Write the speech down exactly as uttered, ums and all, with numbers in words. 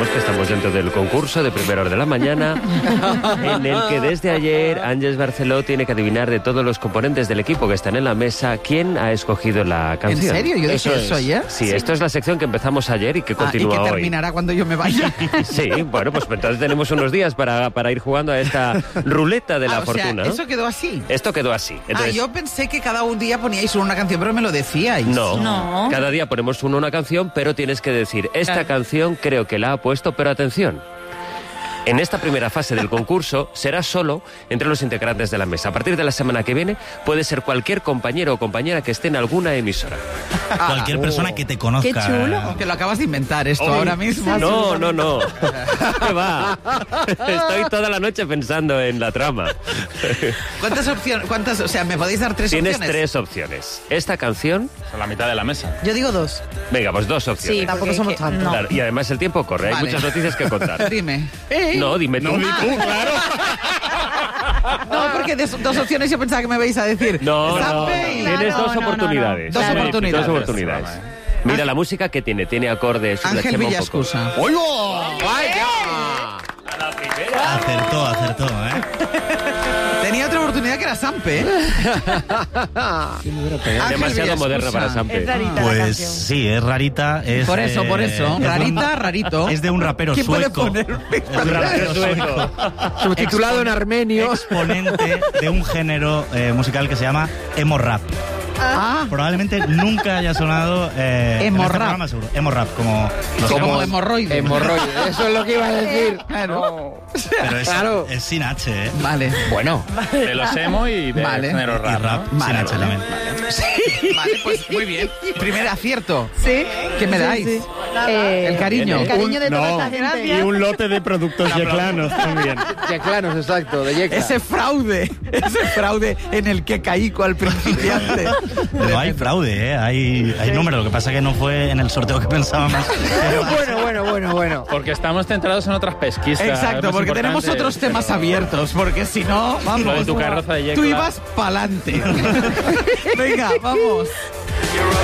recordamos que estamos dentro del concurso de primera hora de la mañana, en el que desde ayer Ángeles Barceló tiene que adivinar de todos los componentes del equipo que están en la mesa quién ha escogido la canción. ¿En serio? Yo dije eso, eso ayer. Sí, sí, esto es la sección que empezamos ayer y que continúa hoy. Ah, y que terminará hoy. Cuando yo me vaya. Sí, bueno, pues entonces tenemos unos días para, para ir jugando a esta ruleta de la ah, o fortuna. Sea, ¿eso quedó así? Esto quedó así. Entonces, ah, yo pensé que cada un día poníais una canción, pero me lo decíais. No, no. Cada día ponemos uno una canción, pero tienes que decir, esta claro. canción creo que la ha puesto, pero atención. En esta primera fase del concurso será solo entre los integrantes de la mesa. A partir de la semana que viene puede ser cualquier compañero o compañera que esté en alguna emisora. Ah, cualquier oh. persona que te conozca. Qué chulo. Que lo acabas de inventar esto oh, ahora mismo. No, no, no. ¿Qué va? Estoy toda la noche pensando en la trama. ¿Cuántas opciones? ¿Cuántas? O sea, ¿me podéis dar tres Tienes opciones? Tienes tres opciones. Esta canción... A la mitad de la mesa. Yo digo dos. Venga, pues dos opciones. Sí, tampoco somos tantos. No. Claro, y además el tiempo corre. Vale. Hay muchas noticias que contar. Dime. No, dime tú. No, di tú, claro. No, porque de dos opciones yo pensaba que me vais a decir. No, no. Claro, Tienes dos no, oportunidades. No, no, no. Dos oportunidades. Dos oportunidades. Mira la música que tiene. Tiene acordes. Ángel Villascusa. ¡Oigo! ¡Vaya! A la primera. Acertó, acertó, ¿eh? Tenía otra oportunidad que era Sampe, ¿eh? Demasiado moderna para Sampe. Es rarita pues la canción. sí, es rarita. Es, por eso, eh, por eso. Rarita, rarito. Es de un rapero ¿Quién sueco. puede poner un rapero sueco. Subtitulado en armenio. Exponente de un género eh, musical que se llama emo rap. Ah. Probablemente nunca haya sonado eh, emo en este rap. programa, seguro. Emo rap, como los Como emos. hemorroide. Hemorroide, eso es lo que iba a decir. Claro. Pero es, Claro. es sin H, ¿eh? Vale. Bueno. De los emo y de Vale. género Y rap, rap ¿no? sin Vale, H vale. también. Vale, pues muy bien. Primer acierto. Sí. ¿Qué me dais? Sí, sí. Eh, El cariño. El cariño de toda No. esta gente. Y un lote de productos yeclanos también. Yeclanos, exacto, de Yecla. Ese fraude, ese fraude en el que caí cual principiante. Pero hay fraude, ¿eh? Hay, hay número. Lo que pasa es que no fue en el sorteo que pensábamos. Bueno, bueno, bueno, bueno. Porque estamos centrados en otras pesquisas. Exacto, más porque tenemos importantes, otros temas pero- abiertos, porque si no, vamos. Lo de tu carroza de Yecla. Tú ibas pa'lante. Venga, vamos.